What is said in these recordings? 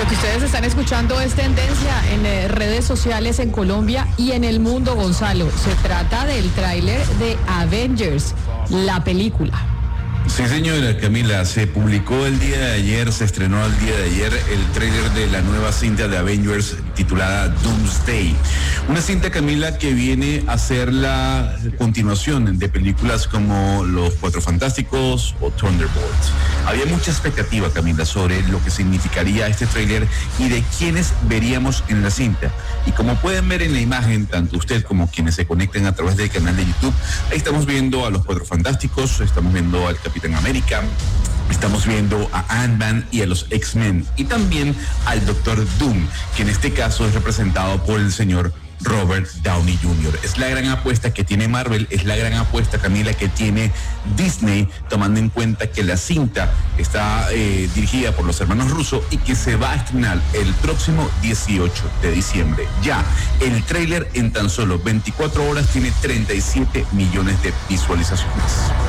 que ustedes están escuchando es tendencia en redes sociales en Colombia y en el mundo, Gonzalo. Se trata del tráiler de Avengers, la película. Sí, señora Camila, se publicó el día de ayer, se estrenó el día de ayer el tráiler de la nueva cinta de Avengers titulada Doomsday. Una cinta, Camila, que viene a ser la continuación de películas como Los Cuatro Fantásticos o Thunderbolts. Había mucha expectativa, Camila, sobre lo que significaría este tráiler y de quiénes veríamos en la cinta. Y como pueden ver en la imagen, tanto usted como quienes se conecten a través del canal de YouTube, ahí estamos viendo a Los Cuatro Fantásticos, estamos viendo al Capitán América, estamos viendo a Ant-Man y a los X-Men y también al Doctor Doom, que en este caso es representado por el señor Robert Downey Jr. Es la gran apuesta que tiene Marvel, es la gran apuesta, Camila, que tiene Disney, tomando en cuenta que la cinta está dirigida por los hermanos Russo y que se va a estrenar el próximo 18 de diciembre. Ya, el tráiler en tan solo 24 horas tiene 37 millones de visualizaciones.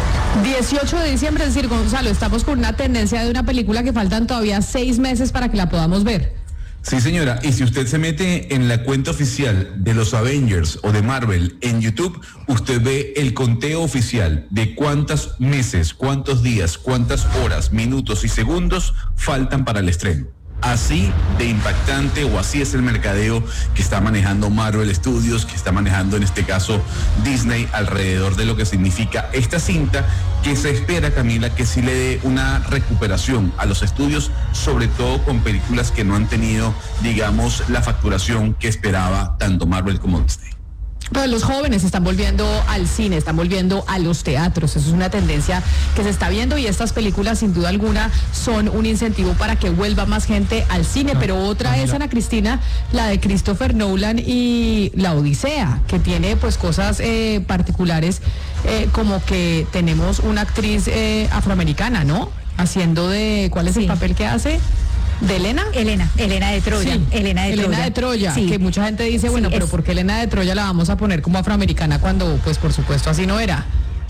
18 de diciembre, es decir, Gonzalo, estamos con una tendencia de una película que faltan todavía 6 meses para que la podamos ver. Sí, señora, y si usted se mete en la cuenta oficial de los Avengers o de Marvel en YouTube, usted ve el conteo oficial de cuántos meses, cuántos días, cuántas horas, minutos y segundos faltan para el estreno. Así de impactante o así es el mercadeo que está manejando Marvel Studios, que está manejando en este caso Disney alrededor de lo que significa esta cinta, que se espera, Camila, que sí le dé una recuperación a los estudios, sobre todo con películas que no han tenido, digamos, la facturación que esperaba tanto Marvel como Disney. Pues los jóvenes están volviendo al cine, están volviendo a los teatros. Eso es una tendencia que se está viendo y estas películas sin duda alguna son un incentivo para que vuelva más gente al cine. Pero otra es, Ana Cristina, la de Christopher Nolan y La Odisea, que tiene pues cosas particulares, como que tenemos una actriz afroamericana, ¿no? Haciendo de, ¿cuál es el papel que hace? ¿De Elena? Elena de Troya. Sí, Elena de Troya. Sí. Que mucha gente dice, bueno, pero ¿por qué Elena de Troya la vamos a poner como afroamericana cuando, pues por supuesto, así no era?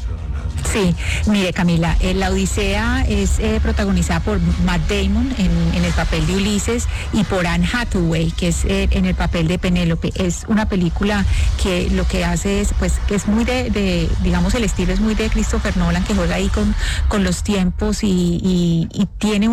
Sí, mire, Camila, La Odisea es protagonizada por Matt Damon en el papel de Ulises y por Anne Hathaway, que es en el papel de Penélope. Es una película que lo que hace es, pues, que es muy digamos, el estilo es muy de Christopher Nolan, que juega ahí con los tiempos y tiene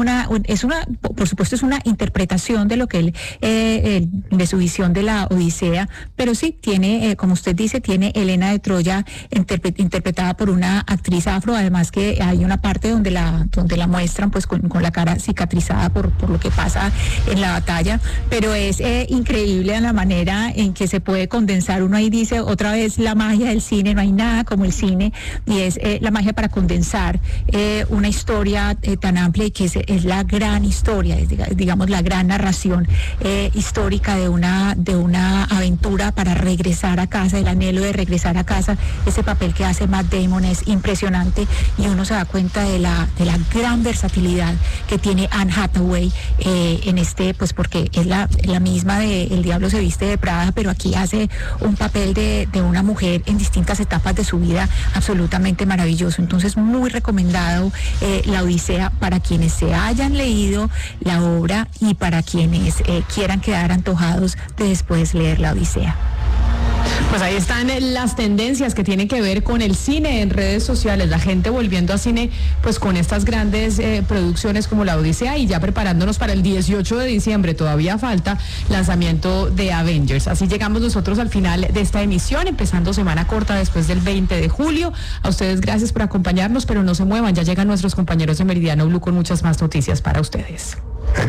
por supuesto, es una interpretación de lo que él, de su visión de la Odisea, pero sí tiene, como usted dice, tiene Elena de Troya interpretada por una actriz afro, además que hay una parte donde la muestran pues con la cara cicatrizada por lo que pasa en la batalla, pero es increíble la manera en que se puede condensar. Uno ahí dice otra vez la magia del cine, no hay nada como el cine, y es la magia para condensar una historia tan amplia y que es la gran historia, es, digamos, la gran narración histórica de una aventura para regresar a casa, el anhelo de regresar a casa. Ese papel que hace Matt Damon es impresionante y uno se da cuenta de la gran versatilidad que tiene Anne Hathaway en pues porque es la misma de El Diablo se viste de Prada, pero aquí hace un papel de una mujer en distintas etapas de su vida absolutamente maravilloso. Entonces, muy recomendado La Odisea para quienes se hayan leído la obra y para quienes quieran quedar antojados de después leer La Odisea. Pues ahí están las tendencias que tienen que ver con el cine en redes sociales, la gente volviendo a cine pues con estas grandes producciones como La Odisea y ya preparándonos para el 18 de diciembre, todavía falta lanzamiento de Avengers. Así llegamos nosotros al final de esta emisión, empezando semana corta después del 20 de julio. A ustedes gracias por acompañarnos, pero no se muevan, ya llegan nuestros compañeros de Meridiano Blue con muchas más noticias para ustedes.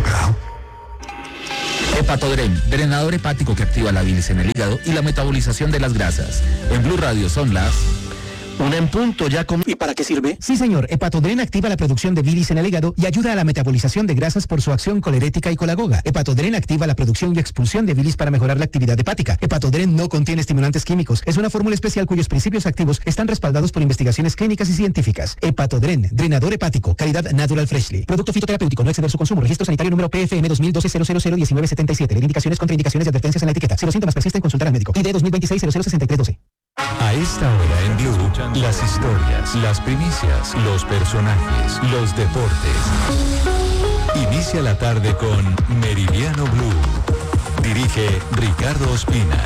Hepatodren, drenador hepático que activa la bilis en el hígado y la metabolización de las grasas. En Blue Radio son las... Una en punto, ya ¿Y para qué sirve? Sí, señor. Hepatodren activa la producción de bilis en el hígado y ayuda a la metabolización de grasas por su acción colerética y colagoga. Hepatodren activa la producción y expulsión de bilis para mejorar la actividad hepática. Hepatodren no contiene estimulantes químicos. Es una fórmula especial cuyos principios activos están respaldados por investigaciones clínicas y científicas. Hepatodren, drenador hepático, calidad Natural Freshly. Producto fitoterapéutico, no exceder su consumo. Registro sanitario número PFM 2012-001977. Indicaciones, contraindicaciones y advertencias en la etiqueta. Si los síntomas persisten, consultar al médico. ID 2026-006312. A esta hora en Blue, las historias, las primicias, los personajes, los deportes. Inicia Inicia la tarde con Meridiano Blue. Dirige Ricardo Ospina.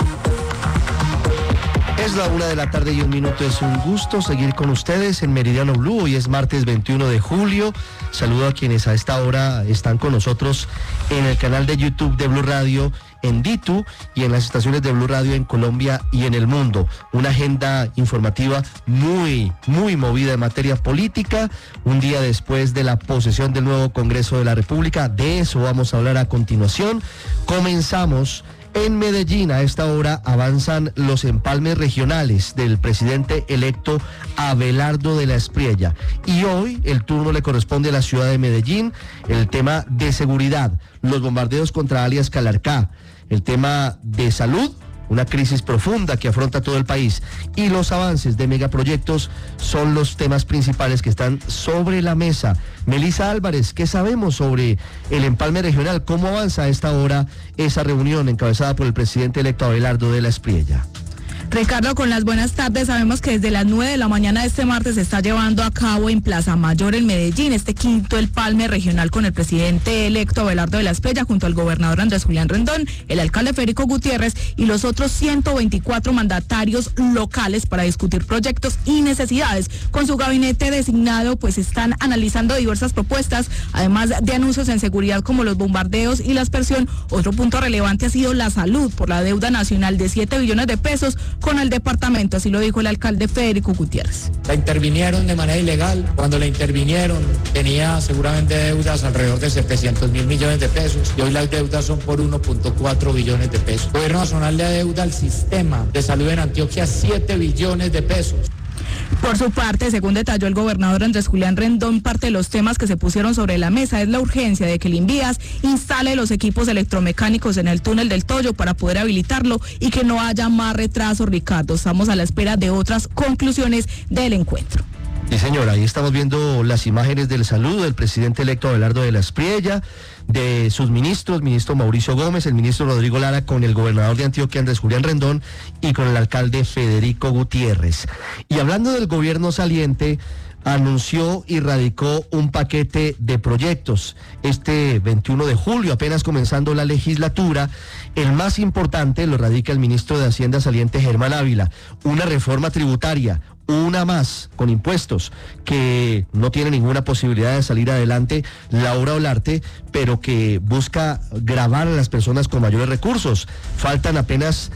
Es la 1:01 p.m. Es un gusto seguir con ustedes en Meridiano Blue. Hoy es martes 21 de julio. Saludo a quienes a esta hora están con nosotros en el canal de YouTube de Blue Radio, en Ditu y en las estaciones de Blue Radio en Colombia y en el mundo. Una agenda informativa muy movida en materia política, un día después de la posesión del nuevo Congreso de la República. De eso vamos a hablar a continuación. Comenzamos en Medellín. A esta hora avanzan los empalmes regionales del presidente electo Abelardo de la Espriella. Y hoy el turno le corresponde a la ciudad de Medellín, el tema de seguridad, los bombardeos contra alias Calarcá, el tema de salud, una crisis profunda que afronta todo el país, y los avances de megaproyectos son los temas principales que están sobre la mesa. Melissa Álvarez, ¿qué sabemos sobre el empalme regional? ¿Cómo avanza a esta hora esa reunión encabezada por el presidente electo Abelardo de la Espriella? Ricardo, con las buenas tardes. Sabemos que desde las 9 de la mañana de este martes se está llevando a cabo en Plaza Mayor en Medellín este quinto empalme regional con el presidente electo Abelardo de la Espriella junto al gobernador Andrés Julián Rendón, el alcalde Federico Gutiérrez y los otros 124 mandatarios locales para discutir proyectos y necesidades. Con su gabinete designado, pues están analizando diversas propuestas, además de anuncios en seguridad como los bombardeos y la aspersión. Otro punto relevante ha sido la salud por la deuda nacional de 7 billones de pesos con el departamento, así lo dijo el alcalde Federico Gutiérrez. La intervinieron de manera ilegal. Cuando la intervinieron tenía seguramente deudas alrededor de 700.000 millones de pesos y hoy las deudas son por 1.4 billones de pesos. El gobierno nacional le adeuda al sistema de salud en Antioquia 7 billones de pesos. Por su parte, según detalló el gobernador Andrés Julián Rendón, parte de los temas que se pusieron sobre la mesa es la urgencia de que el Invías instale los equipos electromecánicos en el túnel del Toyo para poder habilitarlo y que no haya más retrasos, Ricardo. Estamos a la espera de otras conclusiones del encuentro. Sí, señora, ahí estamos viendo las imágenes del saludo del presidente electo Abelardo de la Espriella, de sus ministros, ministro Mauricio Gómez, el ministro Rodrigo Lara, con el gobernador de Antioquia, Andrés Julián Rendón, y con el alcalde Federico Gutiérrez. Y hablando del gobierno saliente, anunció y radicó un paquete de proyectos este 21 de julio, apenas comenzando la legislatura. El más importante lo radica el ministro de Hacienda saliente, Germán Ávila, una reforma tributaria, una más, con impuestos, que no tiene ninguna posibilidad de salir adelante, Laura Olarte, pero que busca gravar a las personas con mayores recursos. Faltan apenas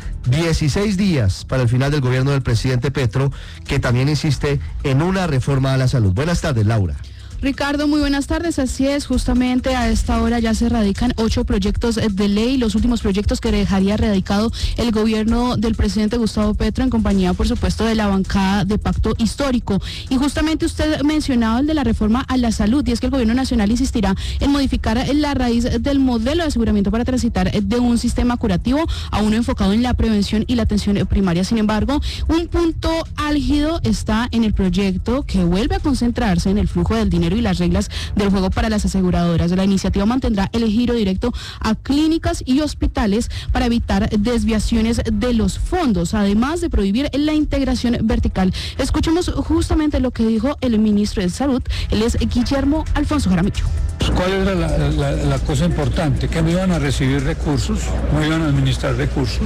16 días para el final del gobierno del presidente Petro, que también insiste en una reforma a la salud. Buenas tardes, Laura. Ricardo, muy buenas tardes. Así es, justamente a esta hora ya se radican 8 proyectos de ley, los últimos proyectos que dejaría radicado el gobierno del presidente Gustavo Petro en compañía, por supuesto, de la bancada de Pacto Histórico. Y justamente usted mencionaba el de la reforma a la salud, y es que el gobierno nacional insistirá en modificar la raíz del modelo de aseguramiento para transitar de un sistema curativo a uno enfocado en la prevención y la atención primaria. Sin embargo, un punto álgido está en el proyecto que vuelve a concentrarse en el flujo del dinero y las reglas del juego para las aseguradoras. La iniciativa mantendrá el giro directo a clínicas y hospitales para evitar desviaciones de los fondos, además de prohibir la integración vertical. Escuchemos justamente lo que dijo el ministro de Salud, él es Guillermo Alfonso Jaramillo. ¿Cuál era la cosa importante? Que no iban a recibir recursos, no iban a administrar recursos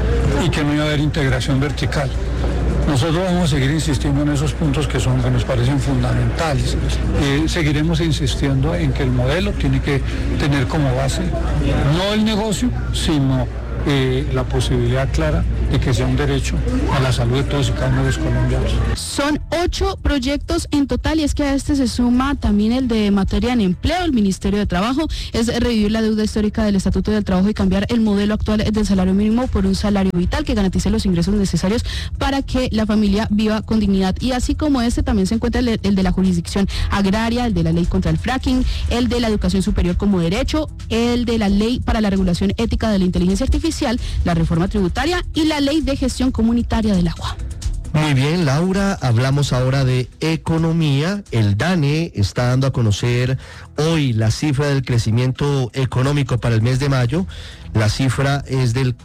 y que no iba a haber integración vertical. Nosotros vamos a seguir insistiendo en esos puntos que nos parecen fundamentales. Seguiremos insistiendo en que el modelo tiene que tener como base no el negocio, sino la posibilidad clara de que sea un derecho a la salud de todos y cada uno de los colombianos. Son 8 proyectos en total, y es que a este se suma también el de materia en empleo. El Ministerio de Trabajo es revivir la deuda histórica del Estatuto del Trabajo y cambiar el modelo actual del salario mínimo por un salario vital que garantice los ingresos necesarios para que la familia viva con dignidad. Y así como este, también se encuentra el de la jurisdicción agraria, el de la ley contra el fracking, el de la educación superior como derecho, el de la ley para la regulación ética de la inteligencia artificial, la reforma tributaria y la ley de gestión comunitaria del agua. Muy bien, Laura, hablamos ahora de economía. El DANE está dando a conocer hoy la cifra del crecimiento económico para el mes de mayo. La cifra es del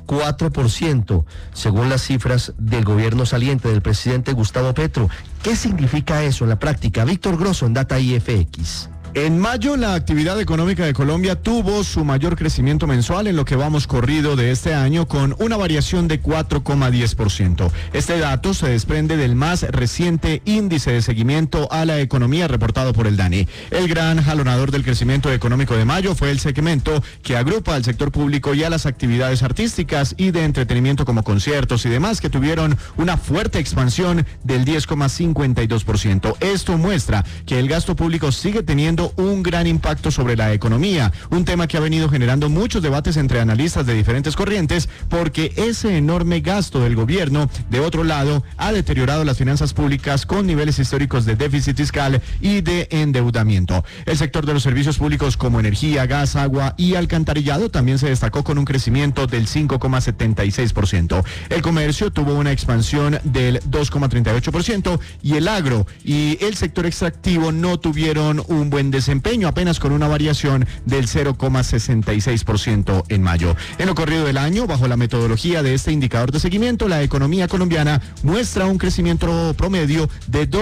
4%, según las cifras del gobierno saliente del presidente Gustavo Petro. ¿Qué significa eso en la práctica? Víctor Grosso, en Data IFX. En mayo, la actividad económica de Colombia tuvo su mayor crecimiento mensual en lo que vamos corrido de este año, con una variación de 4,10%. Este dato se desprende del más reciente índice de seguimiento a la economía reportado por el DANE. El gran jalonador del crecimiento económico de mayo fue el segmento que agrupa al sector público y a las actividades artísticas y de entretenimiento como conciertos y demás, que tuvieron una fuerte expansión del 10,52%. Esto muestra que el gasto público sigue teniendo un gran impacto sobre la economía, un tema que ha venido generando muchos debates entre analistas de diferentes corrientes, porque ese enorme gasto del gobierno, de otro lado, ha deteriorado las finanzas públicas con niveles históricos de déficit fiscal y de endeudamiento. El sector de los servicios públicos como energía, gas, agua y alcantarillado también se destacó con un crecimiento del 5,76%. El comercio tuvo una expansión del 2,38% y el agro y el sector extractivo no tuvieron un buen desempeño, apenas con una variación del 0,66% en mayo. En lo corrido del año, bajo la metodología de este indicador de seguimiento, la economía colombiana muestra un crecimiento promedio de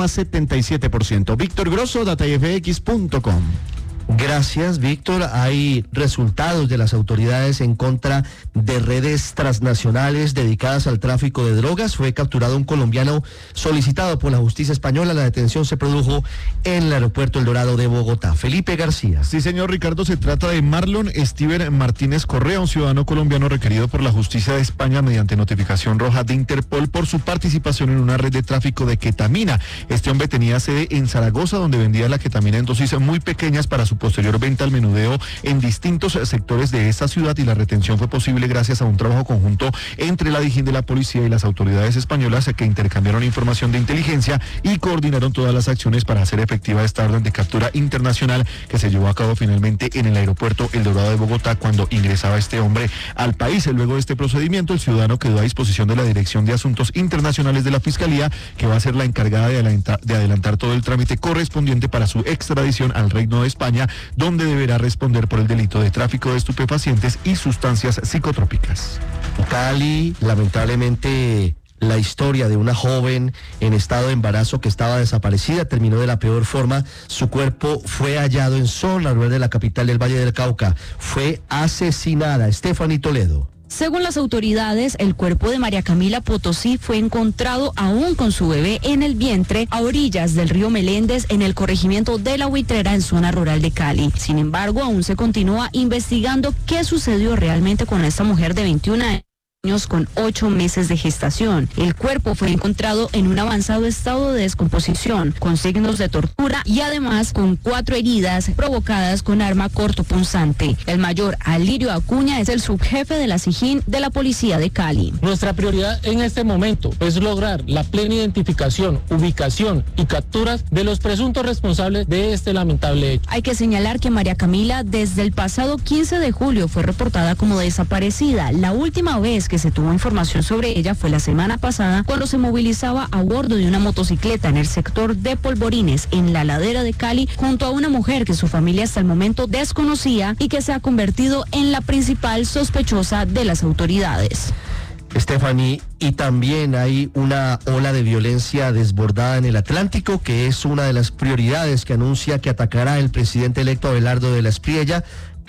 2,77%. Víctor Grosso, datafx.com. Gracias, Víctor. Hay resultados de las autoridades en contra de redes transnacionales dedicadas al tráfico de drogas. Fue capturado un colombiano solicitado por la justicia española. La detención se produjo en el aeropuerto El Dorado de Bogotá. Felipe García. Sí, señor Ricardo, se trata de Marlon Steven Martínez Correa, un ciudadano colombiano requerido por la justicia de España mediante notificación roja de Interpol por su participación en una red de tráfico de ketamina. Este hombre tenía sede en Zaragoza, donde vendía la ketamina en dosis muy pequeñas para su posterior venta al menudeo en distintos sectores de esta ciudad, y la retención fue posible gracias a un trabajo conjunto entre la Dijín de la policía y las autoridades españolas, que intercambiaron información de inteligencia y coordinaron todas las acciones para hacer efectiva esta orden de captura internacional, que se llevó a cabo finalmente en el aeropuerto El Dorado de Bogotá cuando ingresaba este hombre al país. Luego de este procedimiento, el ciudadano quedó a disposición de la Dirección de Asuntos Internacionales de la Fiscalía, que va a ser la encargada de adelantar todo el trámite correspondiente para su extradición al Reino de España, donde deberá responder por el delito de tráfico de estupefacientes y sustancias psicotrópicas. Cali, lamentablemente, la historia de una joven en estado de embarazo que estaba desaparecida terminó de la peor forma. Su cuerpo fue hallado en zona rural de la capital del Valle del Cauca. Fue asesinada. Stephanie Toledo. Según las autoridades, el cuerpo de María Camila Potosí fue encontrado aún con su bebé en el vientre a orillas del río Meléndez, en el corregimiento de La Buitrera, en zona rural de Cali. Sin embargo, aún se continúa investigando qué sucedió realmente con esta mujer de 21 años con 8 meses de gestación. El cuerpo fue encontrado en un avanzado estado de descomposición, con signos de tortura y además con 4 heridas provocadas con arma cortopunzante. El mayor Alirio Acuña es el subjefe de la SIJIN de la policía de Cali. Nuestra prioridad en este momento es lograr la plena identificación, ubicación y capturas de los presuntos responsables de este lamentable hecho. Hay que señalar que María Camila desde el pasado 15 de julio fue reportada como desaparecida. La última vez que se tuvo información sobre ella fue la semana pasada, cuando se movilizaba a bordo de una motocicleta en el sector de Polvorines, en la ladera de Cali, junto a una mujer que su familia hasta el momento desconocía y que se ha convertido en la principal sospechosa de las autoridades. Stephanie, y también hay una ola de violencia desbordada en el Atlántico, que es una de las prioridades que anuncia que atacará el presidente electo Abelardo de la Espriella.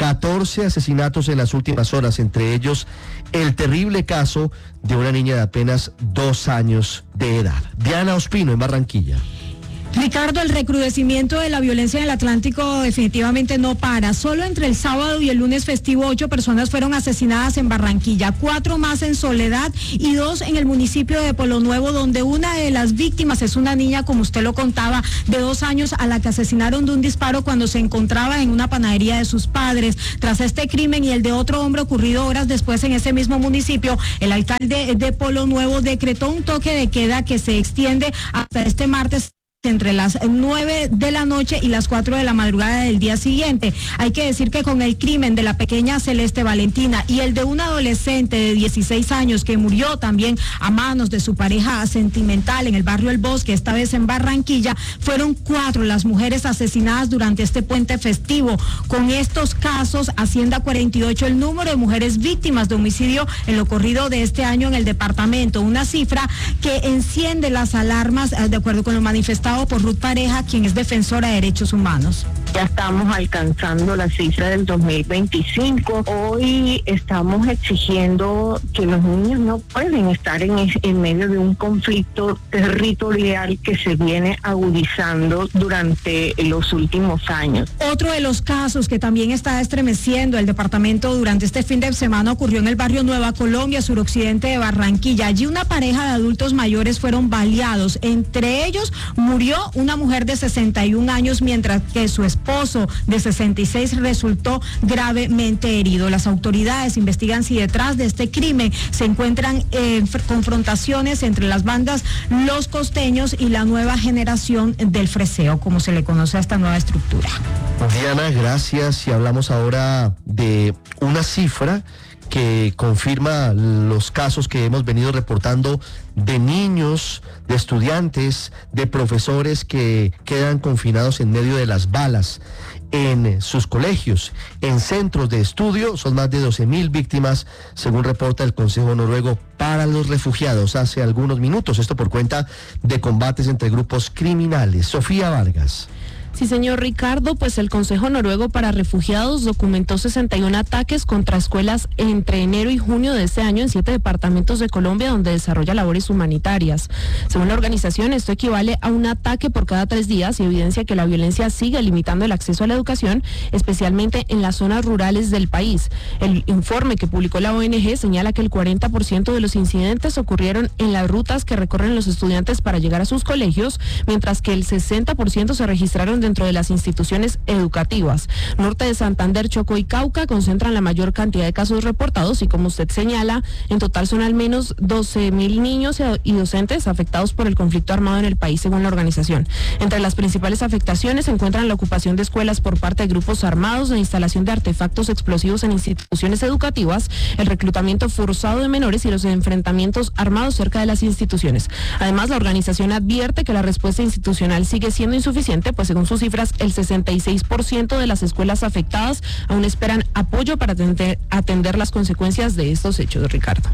14 asesinatos en las últimas horas, entre ellos el terrible caso de una niña de apenas 2 años de edad. Diana Ospino, en Barranquilla. Ricardo, el recrudecimiento de la violencia en el Atlántico definitivamente no para. Solo entre el sábado y el lunes festivo 8 personas fueron asesinadas en Barranquilla, 4 más en Soledad y 2 en el municipio de Pueblo Nuevo, donde una de las víctimas es una niña, como usted lo contaba, de 2 años, a la que asesinaron de un disparo cuando se encontraba en una panadería de sus padres. Tras este crimen y el de otro hombre ocurrido horas después en ese mismo municipio, el alcalde de Pueblo Nuevo decretó un toque de queda que se extiende hasta este martes, entre las 9 de la noche y las 4 de la madrugada del día siguiente. Hay que decir que con el crimen de la pequeña Celeste Valentina y el de un adolescente de 16 años que murió también a manos de su pareja sentimental en el barrio El Bosque, esta vez en Barranquilla, fueron 4 las mujeres asesinadas durante este puente festivo. Con estos casos asciende a 48 el número de mujeres víctimas de homicidio en lo corrido de este año en el departamento, una cifra que enciende las alarmas, de acuerdo con lo manifestado por Ruth Pareja, quien es defensora de derechos humanos. ya estamos alcanzando la cifra del 2025. Hoy estamos exigiendo que los niños no pueden estar en medio de un conflicto territorial que se viene agudizando durante los últimos años. Otro de los casos que también está estremeciendo el departamento durante este fin de semana ocurrió en el barrio Nueva Colombia, suroccidente de Barranquilla. Allí una pareja de adultos mayores fueron baleados. Entre ellos murió una mujer de 61 años, mientras que su esposo de 66 resultó gravemente herido. Las autoridades investigan si detrás de este crimen se encuentran confrontaciones entre las bandas Los Costeños y la nueva generación del freseo, como se le conoce a esta nueva estructura. Diana, gracias. Y hablamos ahora de una cifra que confirma los casos que hemos venido reportando de niños, de estudiantes, de profesores que quedan confinados en medio de las balas en sus colegios, en centros de estudio. Son más de 12.000 víctimas, según reporta el Consejo Noruego para los Refugiados hace algunos minutos. Esto por cuenta de combates entre grupos criminales. Sofía Vargas. Sí, señor Ricardo, pues el Consejo Noruego para Refugiados documentó 61 ataques contra escuelas entre enero y junio de este año en 7 departamentos de Colombia donde desarrolla labores humanitarias. Según la organización, esto equivale a un ataque por cada 3 días y evidencia que la violencia sigue limitando el acceso a la educación, especialmente en las zonas rurales del país. El informe que publicó la ONG señala que el 40% de los incidentes ocurrieron en las rutas que recorren los estudiantes para llegar a sus colegios, mientras que el 60% se registraron dentro de las instituciones educativas. Norte de Santander, Chocó y Cauca concentran la mayor cantidad de casos reportados y, como usted señala, en total son al menos 12.000 niños y docentes afectados por el conflicto armado en el país, según la organización. Entre las principales afectaciones se encuentran la ocupación de escuelas por parte de grupos armados, la instalación de artefactos explosivos en instituciones educativas, el reclutamiento forzado de menores y los enfrentamientos armados cerca de las instituciones. Además, la organización advierte que la respuesta institucional sigue siendo insuficiente, pues según sus cifras, el 66% de las escuelas afectadas aún esperan apoyo para atender las consecuencias de estos hechos, Ricardo.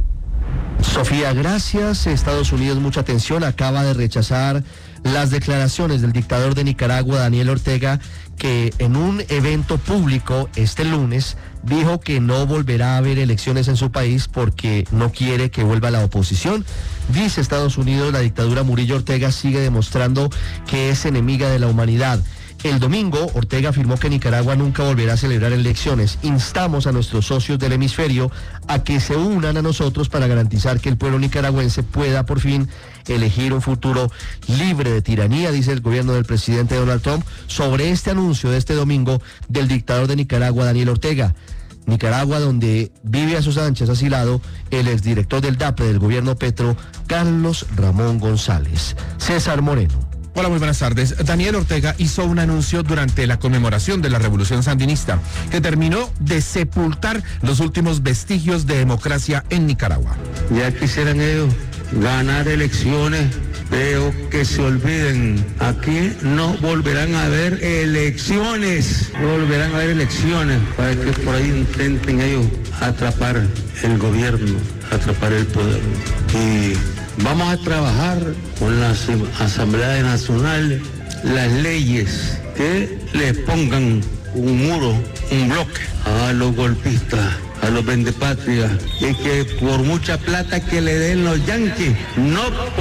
Sofía, gracias. Estados Unidos, mucha atención, acaba de rechazar las declaraciones del dictador de Nicaragua, Daniel Ortega, que en un evento público este lunes dijo que no volverá a haber elecciones en su país porque no quiere que vuelva la oposición. Dice Estados Unidos, la dictadura Murillo Ortega sigue demostrando que es enemiga de la humanidad. El domingo, Ortega afirmó que Nicaragua nunca volverá a celebrar elecciones. Instamos a nuestros socios del hemisferio a que se unan a nosotros para garantizar que el pueblo nicaragüense pueda por fin elegir un futuro libre de tiranía, dice el gobierno del presidente Donald Trump sobre este anuncio de este domingo del dictador de Nicaragua, Daniel Ortega. Nicaragua, donde vive a sus anchas asilado el exdirector del DAPRE del gobierno Petro, Carlos Ramón González. César Moreno. Hola, muy buenas tardes. Daniel Ortega hizo un anuncio durante la conmemoración de la Revolución Sandinista que terminó de sepultar los últimos vestigios de democracia en Nicaragua. Ya quisieran ellos ganar elecciones, pero que se olviden, aquí no volverán a haber elecciones, no volverán a haber elecciones para que por ahí intenten ellos atrapar el gobierno, atrapar el poder. Y vamos a trabajar con la Asamblea Nacional las leyes que le pongan un muro, un bloque a los golpistas, a los vendepatrias, y que por mucha plata que le den los yanquis no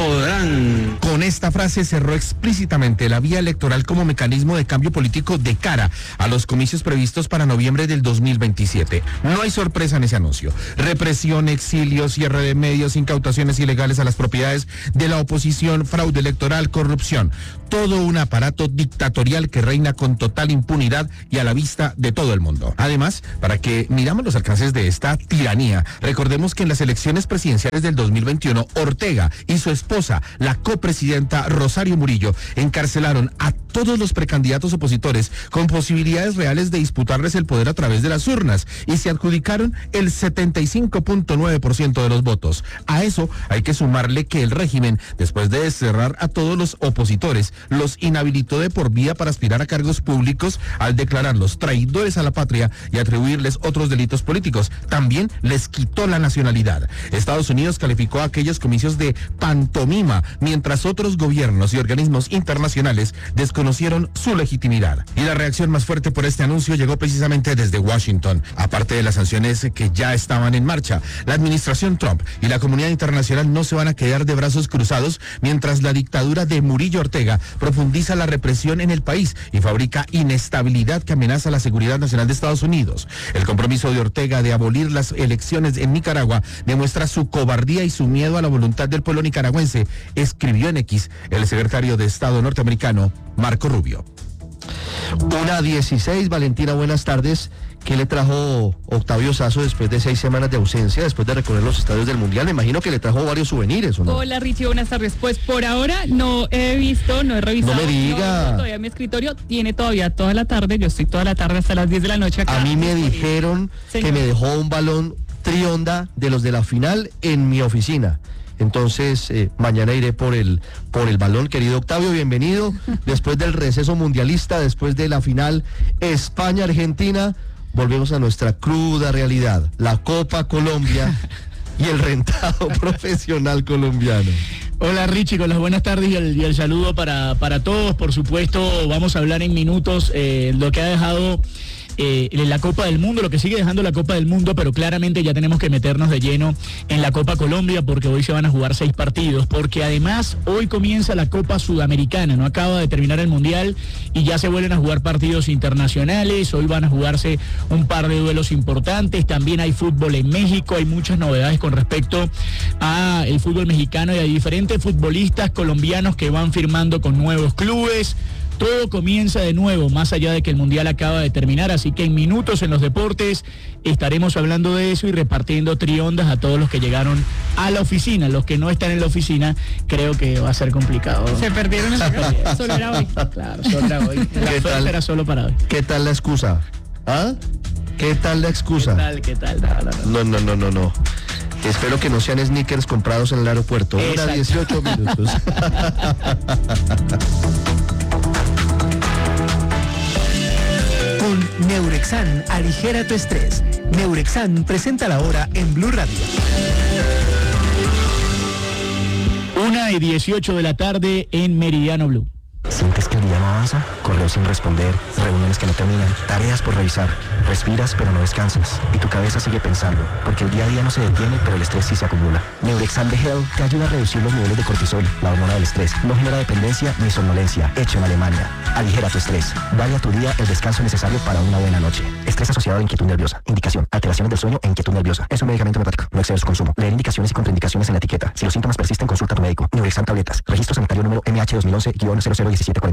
podrán. Con esta frase cerró explícitamente la vía electoral como mecanismo de cambio político de cara a los comicios previstos para noviembre del 2027. No hay sorpresa en ese anuncio. Represión, exilio, cierre de medios, incautaciones ilegales a las propiedades de la oposición, fraude electoral, corrupción. Todo un aparato dictatorial que reina con total impunidad y a la vista de todo el mundo. Además, para que miramos los alcances de esta tiranía, recordemos que en las elecciones presidenciales del 2021, Ortega y su esposa, la copresidenta Rosario Murillo, encarcelaron a todos los precandidatos opositores con posibilidades reales de disputarles el poder a través de las urnas y se adjudicaron el 75.9% de los votos. A eso hay que sumarle que el régimen, después de desterrar a todos los opositores, los inhabilitó de por vida para aspirar a cargos públicos al declararlos traidores a la patria y atribuirles otros delitos políticos. Unidos también les quitó la nacionalidad. Estados Unidos calificó aquellos comicios de pantomima, mientras otros gobiernos y organismos internacionales desconocieron su legitimidad. Y la reacción más fuerte por este anuncio llegó precisamente desde Washington. Aparte de las sanciones que ya estaban en marcha, la administración Trump y la comunidad internacional no se van a quedar de brazos cruzados mientras la dictadura de Murillo Ortega profundiza la represión en el país y fabrica inestabilidad que amenaza la seguridad nacional de Estados Unidos. El compromiso de Ortega de abolir las elecciones en Nicaragua demuestra su cobardía y su miedo a la voluntad del pueblo nicaragüense, escribió en X el secretario de Estado norteamericano, Marco Rubio. 1:16, Valentina, buenas tardes. ¿Qué le trajo Octavio Sazo después de 6 semanas de ausencia, después de recorrer los estadios del Mundial? Me imagino que le trajo varios souvenirs, ¿o no? Hola, Richie, buenas tardes. Pues por ahora no he revisado. No me diga. Todavía mi escritorio tiene todavía toda la tarde, yo estoy toda la tarde hasta las 10 de la noche acá. A mí me dijeron que me dejó un balón Trionda de los de la final en mi oficina. Entonces, mañana iré por el balón. Querido Octavio, bienvenido. Después del receso mundialista, después de la final España-Argentina, volvemos a nuestra cruda realidad, la Copa Colombia y el rentado profesional colombiano. Hola Richie, con las buenas tardes y el saludo para todos. Por supuesto, vamos a hablar en minutos lo que ha dejado la Copa del Mundo, lo que sigue dejando la Copa del Mundo, pero claramente ya tenemos que meternos de lleno en la Copa Colombia, porque hoy se van a jugar 6 partidos, porque además hoy comienza la Copa Sudamericana, no acaba de terminar el Mundial y ya se vuelven a jugar partidos internacionales. Hoy van a jugarse un par de duelos importantes, también hay fútbol en México, hay muchas novedades con respecto a el fútbol mexicano y hay diferentes futbolistas colombianos que van firmando con nuevos clubes. Todo comienza de nuevo, más allá de que el Mundial acaba de terminar, así que en minutos en los deportes estaremos hablando de eso y repartiendo triondas a todos los que llegaron a la oficina. Los que no están en la oficina, creo que va a ser complicado. Se perdieron en la calle, solo era hoy. Claro, solo era hoy. La suerte era solo para hoy. ¿Qué tal la excusa? ¿Ah? ¿Qué tal la excusa? ¿Qué tal? No. Espero que no sean sneakers comprados en el aeropuerto. 1:18 minutos. Con Neurexan, aligera tu estrés. Neurexan presenta la hora en Blue Radio. 1:18 de la tarde en Meridiano Blue. ¿Sientes que el día no avanza? Correos sin responder, reuniones que no terminan, tareas por revisar. Respiras pero no descansas y tu cabeza sigue pensando, porque el día a día no se detiene, pero el estrés sí se acumula. Neurexam de Hell te ayuda a reducir los niveles de cortisol, la hormona del estrés. No genera dependencia ni somnolencia. Hecho en Alemania. Aligera tu estrés. Dale a tu día el descanso necesario para una buena noche. Estrés asociado a inquietud nerviosa. Indicación: alteraciones del sueño e inquietud nerviosa. Es un medicamento homeopático. No excede su consumo. Leer indicaciones y contraindicaciones en la etiqueta. Si los síntomas persisten, consulta a tu médico. Neurexam tabletas. Registro sanitario número MH 2011-001740.